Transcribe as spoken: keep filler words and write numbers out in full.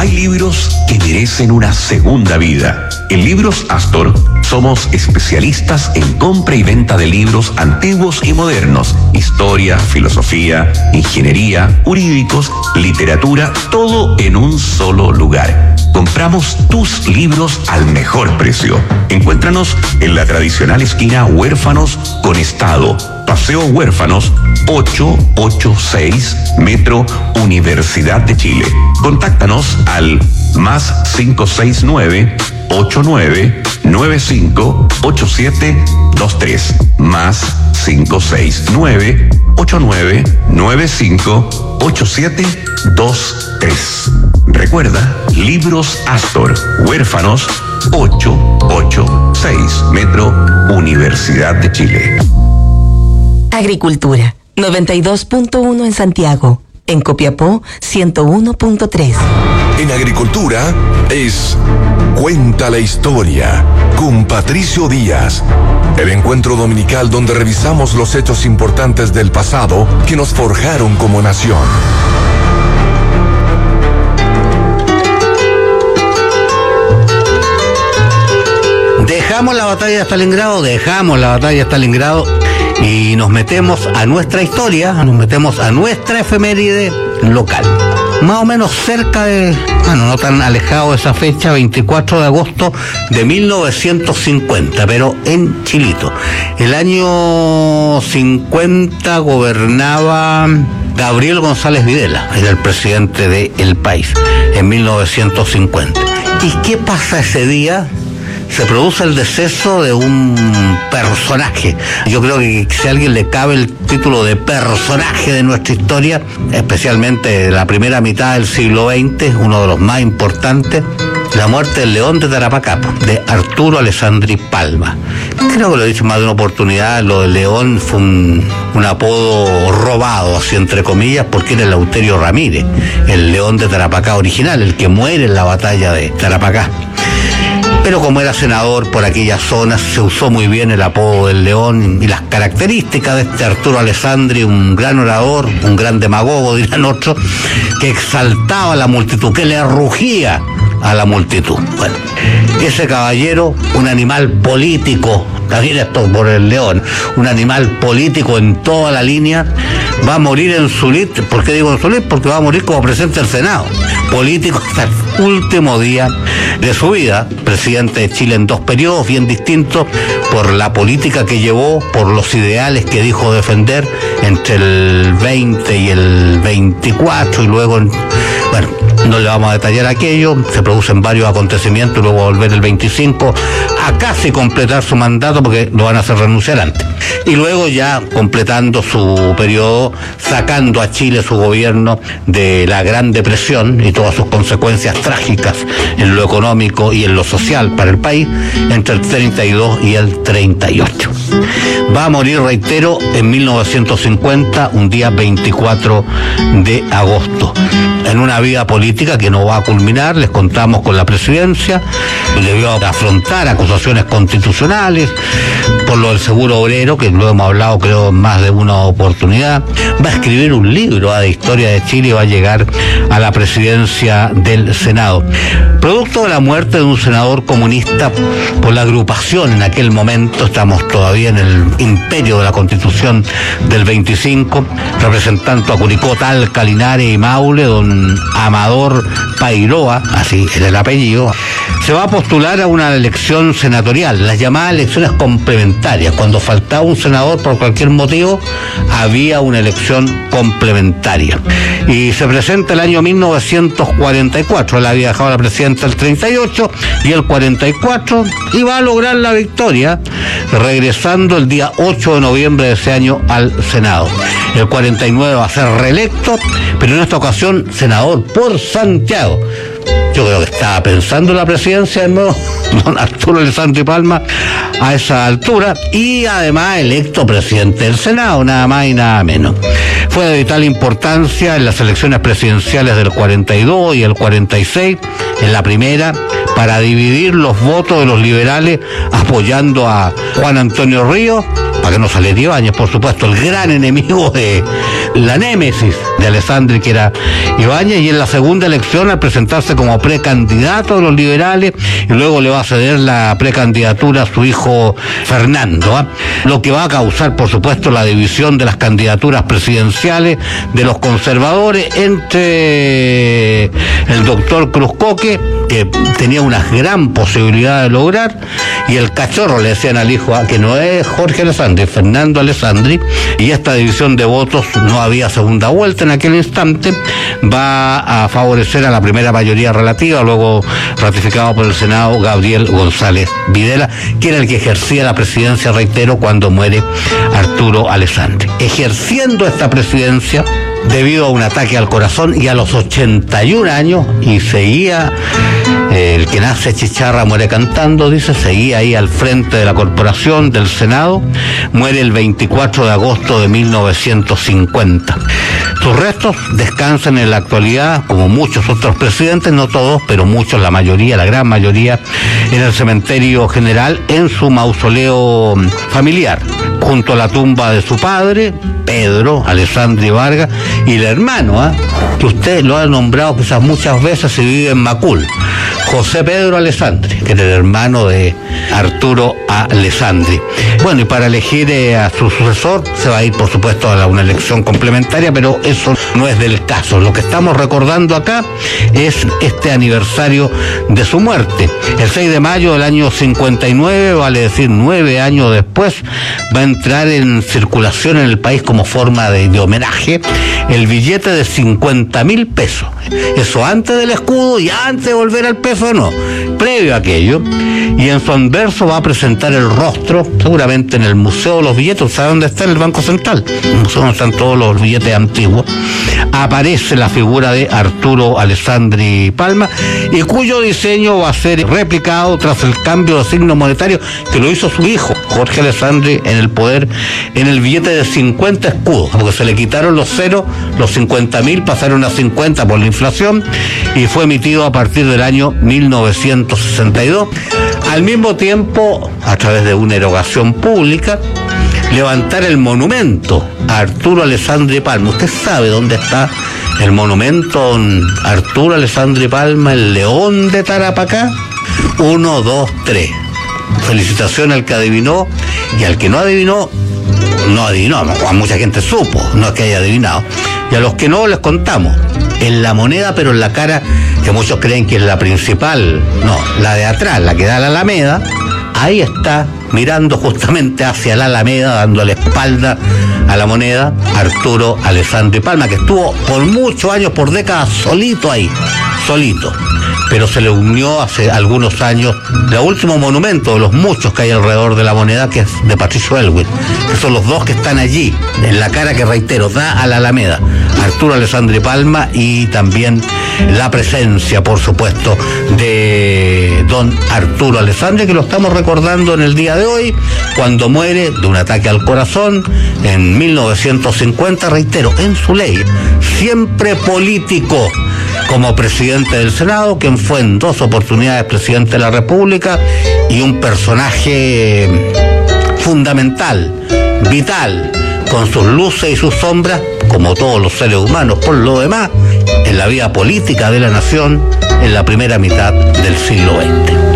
Hay libros que merecen una segunda vida. En Libros Astor somos especialistas en compra y venta de libros antiguos y modernos, historia, filosofía, ingeniería, jurídicos, literatura, todo en un solo lugar. Compramos tus libros al mejor precio. Encuéntranos en la tradicional esquina Huérfanos con Estado, Paseo Huérfanos ochocientos ochenta y seis, Metro Universidad de Chile. Contáctanos al más cinco seis nueve, ocho nueve nueve cinco, ocho siete dos tres, más cinco seis nueve, ocho nueve nueve cinco, ocho siete dos tres. Recuerda, Libros Astor, Huérfanos ochocientos ochenta y seis, Metro Universidad de Chile. Agricultura, noventa y dos punto uno en Santiago. En Copiapó, ciento uno punto tres. En Agricultura es Cuenta la Historia con Patricio Díaz. El encuentro dominical donde revisamos los hechos importantes del pasado que nos forjaron como nación. Dejamos la batalla de Stalingrado, dejamos la batalla de Stalingrado y nos metemos a nuestra historia, nos metemos a nuestra efeméride local. Más o menos cerca de, bueno, no tan alejado de esa fecha, veinticuatro de agosto de mil novecientos cincuenta, pero en Chilito. El año cincuenta gobernaba Gabriel González Videla, era el presidente del país, en mil novecientos cincuenta. ¿Y qué pasa ese día? Se produce el deceso de un personaje. Yo creo que si a alguien le cabe el título de personaje de nuestra historia, especialmente de la primera mitad del siglo veinte, uno de los más importantes, la muerte del León de Tarapacá, de Arturo Alessandri Palma. Creo que lo he dicho más de una oportunidad, lo del León fue un, un apodo robado, así entre comillas, porque era Eleuterio Ramírez, el León de Tarapacá original, el que muere en la batalla de Tarapacá. Pero como era senador por aquellas zonas, se usó muy bien el apodo del León y las características de este Arturo Alessandri, un gran orador, un gran demagogo, dirán otros, que exaltaba a la multitud, que le rugía a la multitud. Bueno, ese caballero, un animal político, también esto por el León, un animal político en toda la línea, va a morir en Sulit. ¿Por qué digo en Sulit? Porque va a morir como presidente del Senado, político hasta el último día de su vida, presidente de Chile en dos periodos bien distintos, por la política que llevó, por los ideales que dijo defender entre el veinte y el veinticuatro, y luego, bueno, no le vamos a detallar aquello, se producen varios acontecimientos y luego va a volver el veinticinco a casi completar su mandato porque lo van a hacer renunciar antes. Y luego ya completando su periodo, sacando a Chile, su gobierno, de la Gran Depresión y todas sus consecuencias trágicas en lo económico y en lo social para el país, entre el treinta y dos y el treinta y ocho. Va a morir, reitero, en mil novecientos cincuenta, un día veinticuatro de agosto. En una vida política que no va a culminar, les contamos, con la presidencia, debió afrontar acusaciones constitucionales por lo del seguro obrero, que lo hemos hablado creo en más de una oportunidad. Va a escribir un libro de historia de Chile y va a llegar a la presidencia del Senado. Producto de la muerte de un senador comunista por la agrupación en aquel momento, estamos todavía en el imperio de la Constitución del veinticinco, representando a Curicó, Talca, Linares y Maule, don Amador Pairoa, así era el apellido, se va a postular a una elección senatorial, las llamadas elecciones complementarias. Cuando faltaba un senador por cualquier motivo, había una elección complementaria. Y se presenta el año mil novecientos cuarenta y cuatro, él había dejado a la presidenta el treinta y ocho y el cuarenta y cuatro, y va a lograr la victoria, regresando el día ocho de noviembre de ese año al Senado. El cuarenta y nueve va a ser reelecto, pero en esta ocasión senador por Santiago. Yo creo que estaba pensando en la presidencia de nuevo don Arturo Alessandri Palma a esa altura, y además electo presidente del Senado, nada más y nada menos. Fue de vital importancia en las elecciones presidenciales del cuarenta y dos y el cuarenta y seis, en la primera, para dividir los votos de los liberales apoyando a Juan Antonio Ríos, para que no saliera Ibáñez, por supuesto, el gran enemigo de, la némesis de Alessandri, que era Ibáñez, y en la segunda elección, al presentarse como precandidato de los liberales, y luego le va a ceder la precandidatura a su hijo Fernando, ¿eh? Lo que va a causar, por supuesto, la división de las candidaturas presidenciales de los conservadores entre el doctor Cruzcoque, que tenía una gran posibilidad de lograr, y el cachorro, le decían al hijo, que no es Jorge Alessandri, Fernando Alessandri, y esta división de votos, no había segunda vuelta en aquel instante, va a favorecer a la primera mayoría relativa, luego ratificado por el Senado, Gabriel González Videla, que era el que ejercía la presidencia, reitero, cuando muere Arturo Alessandri. Ejerciendo esta presidencia, debido a un ataque al corazón, y a los ochenta y un años, y seguía, eh, el que nace chicharra muere cantando, dice, seguía ahí al frente de la corporación, del Senado, muere el veinticuatro de agosto de mil novecientos cincuenta. Sus restos descansan en la actualidad, como muchos otros presidentes, no todos, pero muchos, la mayoría, la gran mayoría, en el cementerio general, en su mausoleo familiar, junto a la tumba de su padre, Pedro Alessandri Vargas, y el hermano, ¿eh? que usted lo ha nombrado quizás muchas veces y vive en Macul, José Pedro Alessandri, que era el hermano de Arturo Alessandri. Bueno, y para elegir eh, a su sucesor se va a ir, por supuesto, a la, una elección complementaria, pero eso no es del caso. Lo que estamos recordando acá es este aniversario de su muerte. El seis de mayo del año cincuenta y nueve, vale decir nueve años después, va a entrar en circulación en el país como forma de, de homenaje el billete de cincuenta mil pesos. Eso antes del escudo y antes de volver al peso, no, previo a aquello. Y en su anverso va a presentar el rostro, seguramente en el Museo de los Billetes, ¿sabe dónde está? En el Banco Central, el museo donde están todos los billetes antiguos. Aparece la figura de Arturo Alessandri Palma, y cuyo diseño va a ser replicado tras el cambio de signo monetario que lo hizo su hijo, Jorge Alessandri, en el poder, en el billete de cincuenta escudos, porque se le quitaron los ceros, los cincuenta mil pasaron a cincuenta por la inflación, y fue emitido a partir del año mil novecientos sesenta y dos. Al mismo tiempo, a través de una erogación pública, levantar el monumento a Arturo Alessandri Palma. ¿Usted sabe dónde está el monumento a Arturo Alessandri Palma, el león de Tarapacá? Uno, dos, tres. Felicitación al que adivinó, y al que no adivinó, no adivinó, a mucha gente supo, no es que haya adivinado. Y a los que no, les contamos. En la moneda, pero en la cara, que muchos creen que es la principal, no, la de atrás, la que da a la Alameda, ahí está, mirando justamente hacia la Alameda, dando la espalda a la moneda, Arturo Alessandri Palma, que estuvo por muchos años, por décadas, solito ahí, solito. Pero se le unió hace algunos años el último monumento de los muchos que hay alrededor de la moneda, que es de Patricio Elwin, que son los dos que están allí, en la cara que, reitero, da a la Alameda, Arturo Alessandri Palma, y también la presencia, por supuesto, de don Arturo Alessandri, que lo estamos recordando en el día de hoy, cuando muere de un ataque al corazón en mil novecientos cincuenta, reitero, en su ley, siempre político, como presidente del Senado, quien fue en dos oportunidades presidente de la República, y un personaje fundamental, vital, con sus luces y sus sombras, como todos los seres humanos por lo demás, en la vida política de la nación en la primera mitad del siglo veinte.